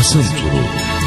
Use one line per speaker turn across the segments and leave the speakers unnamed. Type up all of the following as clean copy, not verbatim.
Basın Turu.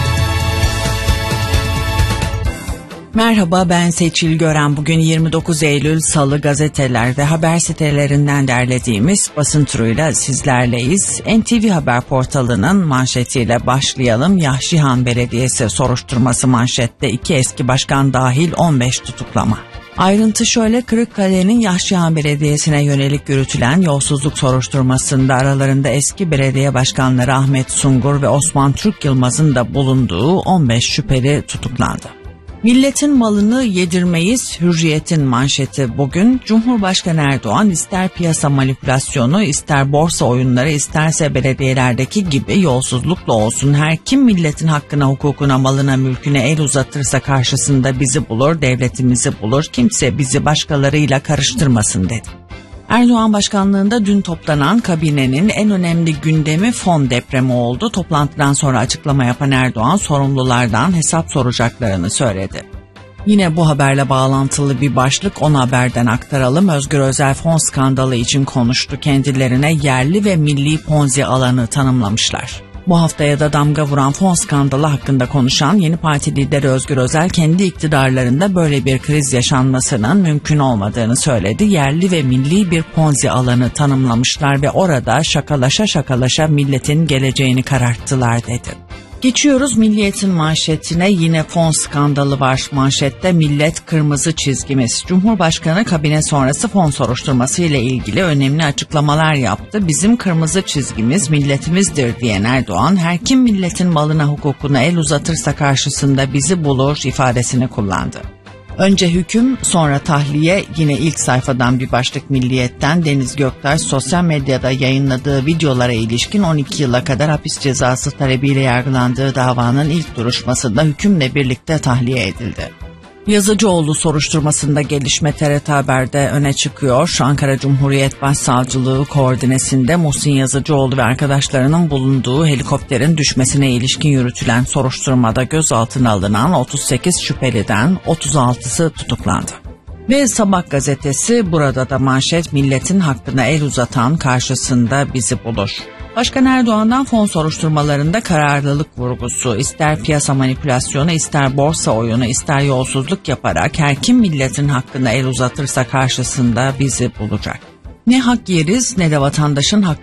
Merhaba, ben Seçil Gören. Bugün 29 Eylül Salı, gazeteler ve haber sitelerinden derlediğimiz basın turuyla sizlerleyiz. NTV Haber portalının manşetiyle başlayalım. Yahşihan Belediyesi soruşturması manşette, 2 eski başkan dahil 15 tutuklama. Ayrıntı şöyle: Kırıkkale'nin Yahşihan Belediyesi'ne yönelik yürütülen yolsuzluk soruşturmasında aralarında eski belediye başkanları Ahmet Sungur ve Osman Türk Yılmaz'ın da bulunduğu 15 şüpheli tutuklandı. Milletin malını yedirmeyiz, Hürriyet'in manşeti bugün. Cumhurbaşkanı Erdoğan ister piyasa manipülasyonu, ister borsa oyunları, isterse belediyelerdeki gibi yolsuzlukla olsun, her kim milletin hakkına, hukukuna, malına, mülküne el uzatırsa karşısında bizi bulur, devletimizi bulur, kimse bizi başkalarıyla karıştırmasın dedi. Erdoğan başkanlığında dün toplanan kabinenin en önemli gündemi fon depremi oldu. Toplantıdan sonra açıklama yapan Erdoğan sorumlulardan hesap soracaklarını söyledi. Yine bu haberle bağlantılı bir başlık, On Haber'den aktaralım. Özgür Özel fon skandalı için konuştu. Kendilerine yerli ve milli Ponzi alanı tanımlamışlar. Bu haftaya da damga vuran fon skandalı hakkında konuşan yeni parti lideri Özgür Özel, kendi iktidarlarında böyle bir kriz yaşanmasının mümkün olmadığını söyledi. Yerli ve milli bir Ponzi alanı tanımlamışlar ve orada şakalaşa milletin geleceğini kararttılar dedi. Geçiyoruz Milliyet'in manşetine. Yine fon skandalı var manşette. Millet kırmızı çizgimiz. Cumhurbaşkanı kabine sonrası fon soruşturması ile ilgili önemli açıklamalar yaptı. Bizim kırmızı çizgimiz milletimizdir diyen Erdoğan, her kim milletin malına, hukukuna el uzatırsa karşısında bizi bulur ifadesini kullandı. Önce hüküm, sonra tahliye, yine ilk sayfadan bir başlık Milliyet'ten. Deniz Göktaş sosyal medyada yayınladığı videolara ilişkin 12 yıla kadar hapis cezası talebiyle yargılandığı davanın ilk duruşmasında hükümle birlikte tahliye edildi. Yazıcıoğlu soruşturmasında gelişme TRT Haber'de öne çıkıyor. Ankara Cumhuriyet Başsavcılığı koordinesinde Muhsin Yazıcıoğlu ve arkadaşlarının bulunduğu helikopterin düşmesine ilişkin yürütülen soruşturmada gözaltına alınan 38 şüpheliden 36'sı tutuklandı. Ve Sabah gazetesi, burada da manşet, milletin hakkına el uzatan karşısında bizi bulur. Başkan Erdoğan'dan fon soruşturmalarında kararlılık vurgusu, ister piyasa manipülasyonu, ister borsa oyunu, ister yolsuzluk yaparak her kim milletin hakkına el uzatırsa karşısında bizi bulacak. Ne hak yeriz ne de vatandaşın hakkı